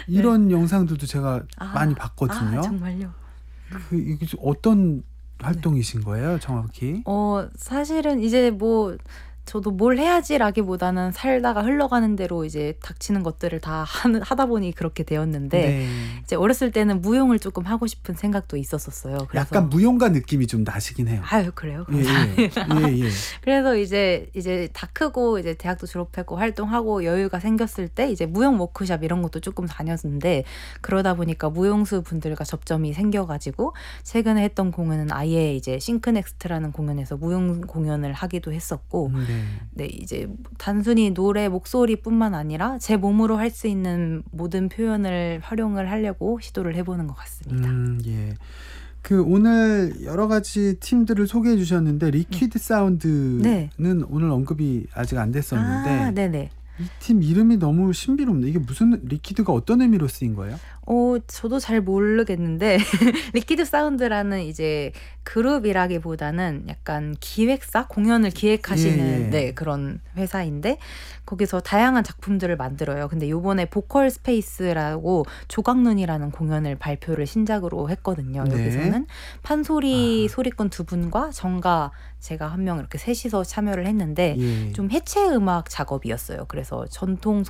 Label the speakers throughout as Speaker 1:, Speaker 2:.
Speaker 1: 이런 영상들도 제가 많이 봤거든요.
Speaker 2: 정말요?
Speaker 1: 이게 어떤 활동이신 거예요, 정확히?
Speaker 2: 사실은 이제 뭐 저도 뭘 해야지라기보다는 살다가 흘러가는 대로 이제 닥치는 것들을 다 하다 보니 그렇게 되었는데
Speaker 1: 네.
Speaker 2: 이제 어렸을 때는 무용을 조금 하고 싶은 생각도 있었었어요. 그래서
Speaker 1: 약간 무용가 느낌이 좀 나시긴 해요.
Speaker 2: 아유, 그래요?
Speaker 1: 예,
Speaker 2: 감사합니다.
Speaker 1: 예.
Speaker 2: 그래서 이제 다 크고 이제 대학도 졸업하고 활동하고 여유가 생겼을 때 이제 무용 워크숍 이런 것도 조금 다녔는데 그러다 보니까 무용수 분들과 접점이 생겨가지고 최근에 했던 공연은 아예 이제 싱크넥스트라는 공연에서 무용 공연을 하기도 했었고 네, 이제 단순히 노래 목소리뿐만 아니라 제 몸으로 할 수 있는 모든 표현을 활용을 하려고 시도를 해보는 것 같습니다.
Speaker 1: 예. 오늘 여러 가지 팀들을 소개해 주셨는데 리퀴드 사운드는 오늘 언급이 아직 안 됐었는데
Speaker 2: 네네.
Speaker 1: 이 팀 이름이 너무 신비롭네. 이게 무슨 리퀴드가 어떤 의미로 쓰인 거예요?
Speaker 2: 저도 잘 모르겠는데 리퀴드 사운드라는 이제 그룹이라기보다는 약간 기획사, 공연을 기획하시는 네, 그런 회사인데 거기서 다양한 작품들을 만들어요. 근데 요번에 보컬 스페이스라고 조각눈이라는 공연을 발표를 신작으로 했거든요. 여기서는 판소리 소리꾼 두 분과 정가 제가 한 명 이렇게 셋이서 참여를 했는데 좀 해체 음악 작업이었어요. 그래서 전통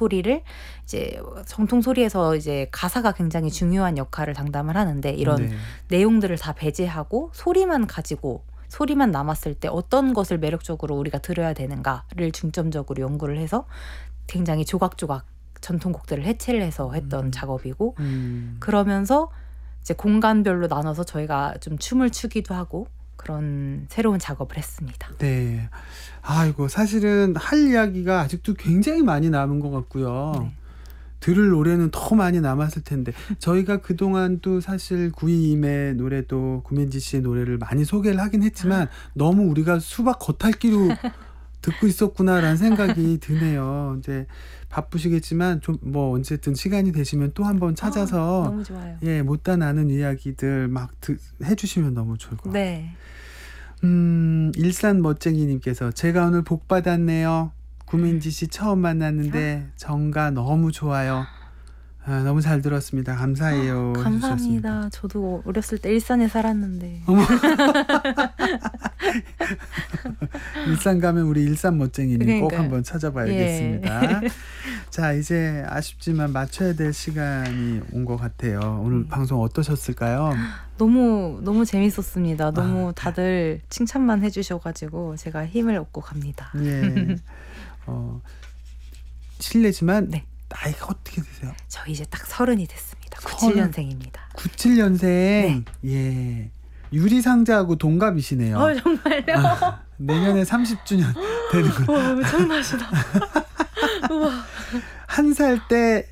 Speaker 2: 소리에서 이제 가사가 굉장히 중요한 역할을 담당을 하는데 이런 내용들을 다 배제하고 소리만 남았을 때 어떤 것을 매력적으로 우리가 들어야 되는가를 중점적으로 연구를 해서 굉장히 조각조각 전통곡들을 해체를 해서 했던 작업이고 그러면서 이제 공간별로 나눠서 저희가 좀 춤을 추기도 하고 그런 새로운 작업을 했습니다.
Speaker 1: 네. 아이고, 사실은 할 이야기가 아직도 굉장히 많이 남은 것 같고요. 들을 노래는 더 많이 남았을 텐데 저희가 그동안도 사실 구이임의 노래도 구민지 씨의 노래를 많이 소개를 하긴 했지만 너무 우리가 수박 겉핥기로 듣고 있었구나라는 생각이 드네요. 이제 바쁘시겠지만 좀 뭐 어쨌든 시간이 되시면 또 한번 찾아서
Speaker 2: 너무 좋아요.
Speaker 1: 못다 나는 이야기들 막 해주시면 너무 좋을 것 같아요.
Speaker 2: 네.
Speaker 1: 일산 멋쟁이님께서 제가 오늘 복 받았네요. 구민지 씨 처음 만났는데 정가 너무 좋아요. 너무 잘 들었습니다. 감사해요.
Speaker 2: 감사합니다.
Speaker 1: 해주셨습니다.
Speaker 2: 저도 어렸을 때 일산에 살았는데.
Speaker 1: 일산 가면 우리 일산 멋쟁이님 꼭
Speaker 2: 그러니까요.
Speaker 1: 한번 찾아봐야겠습니다. 자, 이제 아쉽지만 맞춰야 될 시간이 온 것 같아요. 오늘 방송 어떠셨을까요?
Speaker 2: 너무 재밌었습니다. 너무 다들 칭찬만 해주셔가지고 제가 힘을 얻고 갑니다.
Speaker 1: 예. 실례지만 나이가 어떻게 되세요?
Speaker 2: 저 이제 딱 30이 됐습니다. 97년생입니다.
Speaker 1: 97년생. 예. 유리상자하고 동갑이시네요.
Speaker 2: 정말요?
Speaker 1: 내년에 30주년 되는구나.
Speaker 2: 엄청나시다. 우와.
Speaker 1: 한 살 때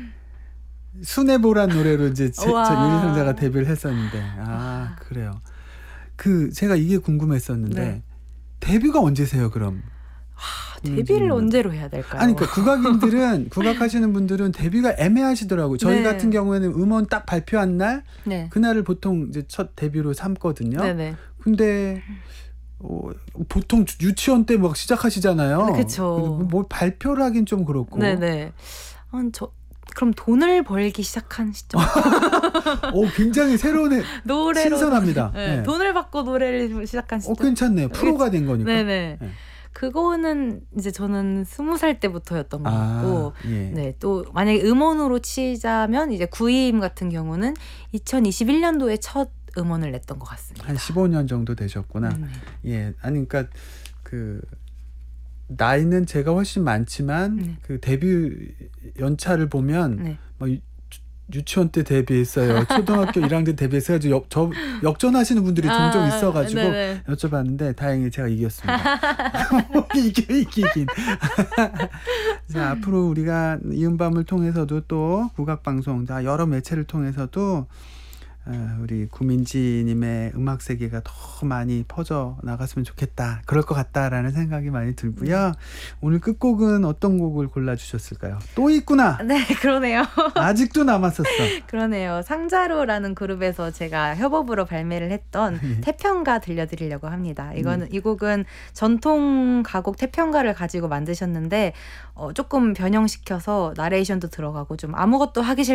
Speaker 1: 순애보란 노래로 이제 저 유리상자가 데뷔를 했었는데 그래요. 제가 이게 궁금했었는데 데뷔가 언제세요 그럼?
Speaker 2: 데뷔를 언제로 해야 될까요?
Speaker 1: 아니 그러니까 국악하시는 분들은 데뷔가 애매하시더라고요. 저희 같은 경우에는 음원 딱 발표한 날 그날을 보통 이제 첫 데뷔로 삼거든요. 근데 보통 유치원 때 막 시작하시잖아요.
Speaker 2: 그렇죠.
Speaker 1: 뭐 발표를 하긴 좀 그렇고.
Speaker 2: 그럼 돈을 벌기 시작한 시점.
Speaker 1: 굉장히 새로운
Speaker 2: 노래로
Speaker 1: 신선합니다.
Speaker 2: 돈을 받고 노래를 시작한 시점.
Speaker 1: 괜찮네요. 프로가 된 거니까.
Speaker 2: 그거는 이제 저는 20살 때부터였던 것 같고, 또 만약에 음원으로 치자면 이제 구이임 같은 경우는 2021년도에 첫 음원을 냈던 것 같습니다.
Speaker 1: 한 15년 정도 되셨구나. 그러니까 나이는 제가 훨씬 많지만 데뷔 연차를 보면 유치원 때 데뷔했어요. 초등학교 1학년 데뷔해서 저 역전하시는 분들이 종종 있어가지고 여쭤봤는데 다행히 제가 이겼습니다. 이기긴. 자, 앞으로 우리가 이음밤을 통해서도 또 국악방송 여러 매체를 통해서도 우리 구민지님의 음악 세계가 더 많이 퍼져 나갔으면 좋겠다. 그럴 것 같다라는 생각이 많이 들고요. 오늘 끝곡은 어떤 곡을 골라주셨을까요? 또 있구나.
Speaker 2: 네, 그러네요.
Speaker 1: 아직도 남았었어.
Speaker 2: 그러네요. 상자로라는 그룹에서 제가 협업으로 발매를 했던 태평가 들려드리려고 합니다. 이 곡은 전통 가곡 태평가를 가지고 만드셨는데 조금 변형시켜서 나레이션도 들어가고 좀 아무것도 하기 싫